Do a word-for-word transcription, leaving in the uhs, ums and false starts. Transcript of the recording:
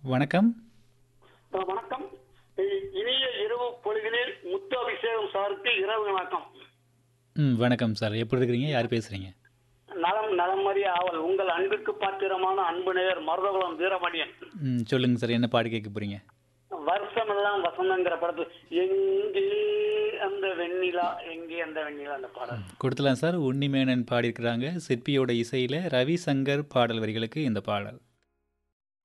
வணக்கம். அஹ் வணக்கம். இ- இனிய இரவு பொழுதினில் முத்து அபிஷேகம் சாருக்கு இரவு வணக்கம். ம் வணக்கம் சார். எப்படி இருக்கிறீங்க? யார் பேசுகிறீங்க? நலம் நலமறிய ஆவல் உங்கள் அன்பிற்கு பாத்திரமான அன்பு நேயர் மருதகுலம் வீரமணியன். ம் சொல்லுங்க சார். என்ன பாட்டு கேட்க போகிறீங்க? வருஷமெல்லாம் வசந்தங்கிற படத்துல எங்கே அந்த வெண்ணிலா எங்கே அந்த வெண்ணிலா அந்த பாடல். கொடுத்துலாம் சார். உன்னிமேனன் பாடியிருக்கிறாங்க. சிற்பியோட இசையில் ரவிசங்கர் பாடல் வரிகளுக்கு இந்த பாடல்.